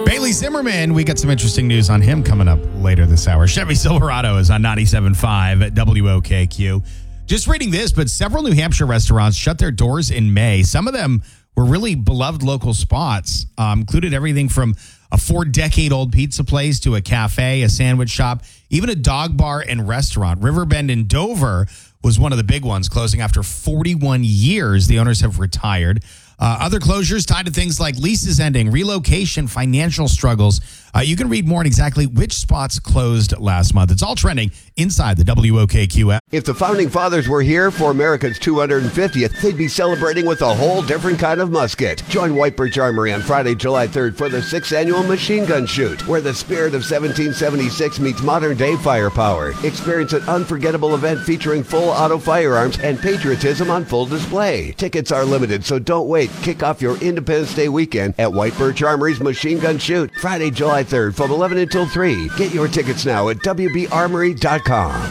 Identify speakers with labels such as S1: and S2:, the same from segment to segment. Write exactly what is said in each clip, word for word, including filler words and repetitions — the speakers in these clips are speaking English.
S1: Bailey Zimmerman, we got some interesting news on him coming up later this hour. Chevy Silverado is on ninety-seven point five at W O K Q. Just reading this, but several New Hampshire restaurants shut their doors in May. Some of them were really beloved local spots, um, included everything from a four-decade-old pizza place to a cafe, a sandwich shop, even a dog bar and restaurant. Riverbend in Dover was one of the big ones, closing after forty-one years. The owners have retired. Uh, other closures tied to things like leases ending, relocation, financial struggles. Uh, you can read more on exactly which spots closed last month. It's all trending inside the W O K Q app.
S2: If the Founding Fathers were here for America's two hundred fiftieth, they'd be celebrating with a whole different kind of musket. Join White Birch Armory on Friday, July third for the sixth annual Machine Gun Shoot, where the spirit of seventeen seventy-six meets modern-day firepower. Experience an unforgettable event featuring full auto firearms and patriotism on full display. Tickets are limited, so don't wait. Kick off your Independence Day weekend at White Birch Armory's Machine Gun Shoot, Friday, July third from eleven until three. Get your tickets now at W B armory dot com.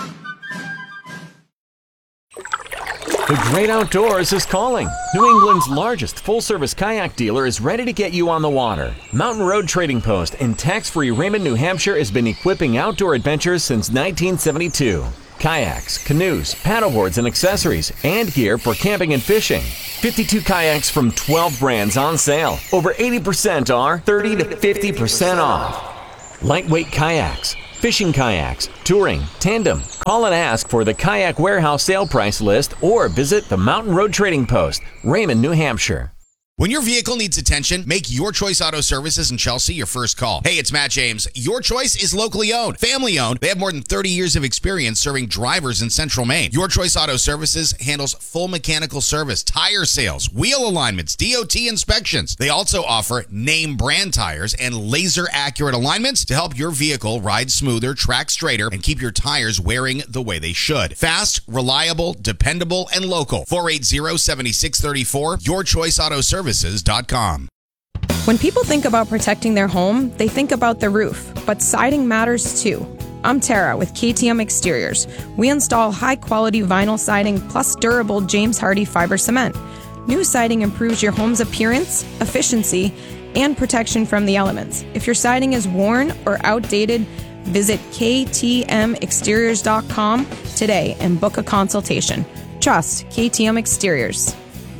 S3: The great outdoors is calling. New England's largest full-service kayak dealer is ready to get you on the water. Mountain Road Trading Post in tax-free Raymond, New Hampshire has been equipping outdoor adventurers since nineteen seventy-two. Kayaks, canoes, paddleboards, and accessories, and gear for camping and fishing. fifty-two kayaks from twelve brands on sale. Over eighty percent are thirty to fifty percent off. Lightweight kayaks, fishing kayaks, touring, tandem. Call and ask for the Kayak Warehouse sale price list or visit the Mountain Road Trading Post, Raymond, New Hampshire.
S1: When your vehicle needs attention, make Your Choice Auto Services in Chelsea your first call. Hey, it's Matt James. Your Choice is locally owned, family owned. They have more than thirty years of experience serving drivers in Central Maine. Your Choice Auto Services handles full mechanical service, tire sales, wheel alignments, D O T inspections. They also offer name brand tires and laser accurate alignments to help your vehicle ride smoother, track straighter, and keep your tires wearing the way they should. Fast, reliable, dependable, and local. four eight zero, seven six three four. Your Choice Auto Services.
S4: When people think about protecting their home, they think about the roof, but siding matters too. I'm Tara with K T M Exteriors. We install high-quality vinyl siding plus durable James Hardie fiber cement. New siding improves your home's appearance, efficiency, and protection from the elements. If your siding is worn or outdated, visit K T M exteriors dot com today and book a consultation. Trust K T M Exteriors.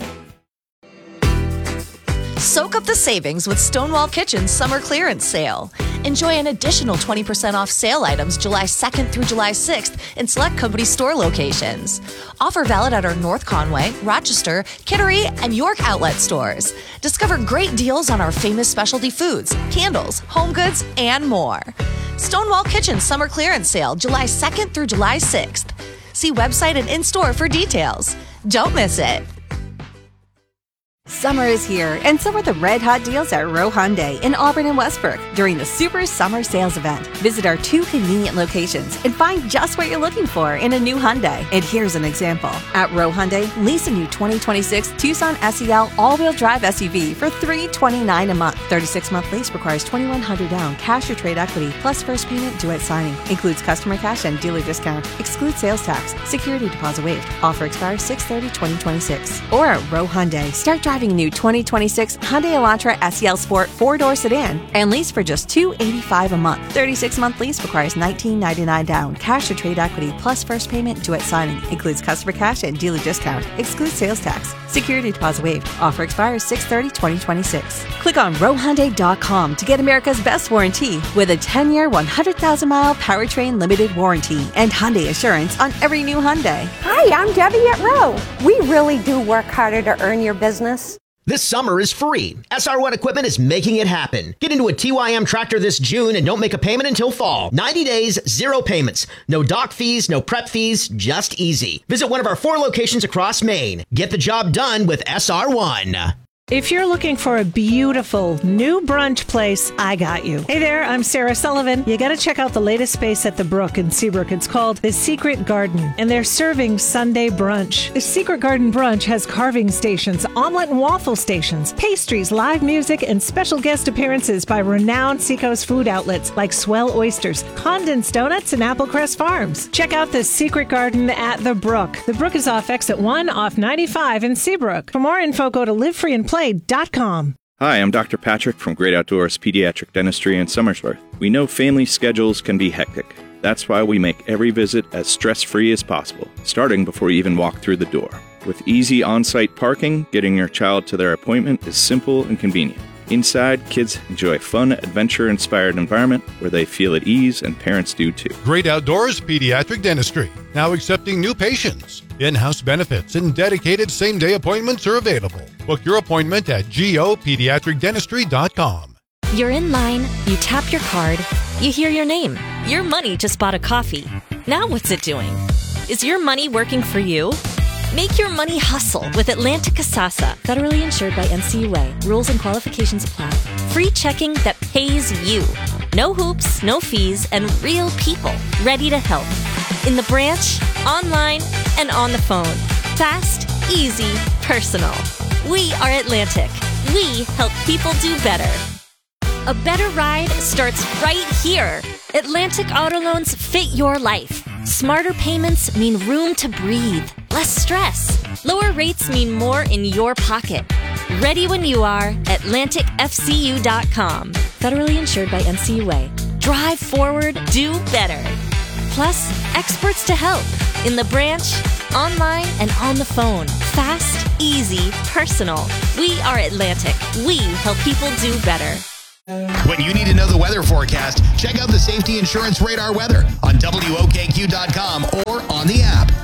S5: Soak up the savings with Stonewall Kitchen's summer clearance sale. Enjoy an additional twenty percent off sale items July second through July sixth in select company store locations. Offer valid at our North Conway, Rochester, Kittery, and York outlet stores. Discover great deals on our famous specialty foods, candles, home goods, and more. Stonewall Kitchen's summer clearance sale July second through July sixth. See website and in-store for details. Don't miss it.
S6: Summer is here, and so are the red-hot deals at Rowe Hyundai in Auburn and Westbrook during the Super Summer Sales Event. Visit our two convenient locations and find just what you're looking for in a new Hyundai. And here's an example. At Rowe Hyundai, lease a new twenty twenty-six Tucson S E L all-wheel drive S U V for three hundred twenty-nine dollars a month. thirty-six month lease requires twenty-one hundred dollars down, cash or trade equity, plus first payment due at signing. Includes customer cash and dealer discount. Excludes sales tax. Security deposit waived. Offer expires six thirty twenty twenty-six. Or at Rowe Hyundai, start driving a new twenty twenty-six Hyundai Elantra S E L Sport four-door sedan and lease for just two hundred eighty-five dollars a month. thirty-six month lease requires nineteen ninety-nine dollars down, cash or trade equity, plus first payment due at signing. Includes customer cash and dealer discount. Excludes sales tax. Security deposit waived. Offer expires six thirty twenty twenty-six. Click on rowe hyundai dot com to get America's best warranty with a ten year, one hundred thousand mile powertrain limited warranty and Hyundai Assurance on every new Hyundai.
S7: Hi, I'm Debbie at Rowe. We really do work harder to earn your business.
S8: This summer is free. S R one Equipment is making it happen. Get into a T Y M tractor this June and don't make a payment until fall. ninety days, zero payments. No dock fees, no prep fees, just easy. Visit one of our four locations across Maine. Get the job done with S R one.
S9: If you're looking for a beautiful new brunch place, I got you. Hey there, I'm Sarah Sullivan. You gotta check out the latest space at the Brook in Seabrook. It's called The Secret Garden, and they're serving Sunday brunch. The Secret Garden brunch has carving stations, omelet and waffle stations, pastries, live music, and special guest appearances by renowned Seacoast food outlets like Swell Oysters, Condens Donuts, and Applecrest Farms. Check out The Secret Garden at the Brook. The Brook is off exit one off ninety-five in Seabrook. For more info, go to live free and play dot com.
S10: Hi, I'm Doctor Patrick from Great Outdoors Pediatric Dentistry in Somersworth. We know family schedules can be hectic. That's why we make every visit as stress-free as possible, starting before you even walk through the door. With easy on-site parking, getting your child to their appointment is simple and convenient. Inside, kids enjoy a fun, adventure-inspired environment where they feel at ease, and parents do too.
S11: Great Outdoors Pediatric Dentistry, now accepting new patients. In-house benefits and dedicated same-day appointments are available. Book your appointment at go pediatric dentistry dot com.
S12: You're in line, you tap your card, you hear your name. Your money just bought a coffee. Now what's it doing? Is your money working for you? Make your money hustle with Atlantic Kasasa. Federally insured by N C U A. Rules and qualifications apply. Free checking that pays you. No hoops, no fees, and real people ready to help. In the branch, online, and on the phone. Fast, easy, personal. We are Atlantic. We help people do better. A better ride starts right here. Atlantic Auto Loans fit your life. Smarter payments mean room to breathe, less stress. Lower rates mean more in your pocket. Ready when you are, Atlantic F C U dot com. Federally insured by N C U A. Drive forward, do better. Plus, experts to help. In the branch, online, and on the phone. Fast, easy, personal. We are Atlantic. We help people do better.
S1: When you need to know the weather forecast, check out the Safety Insurance Radar weather on W O K Q dot com or on the app.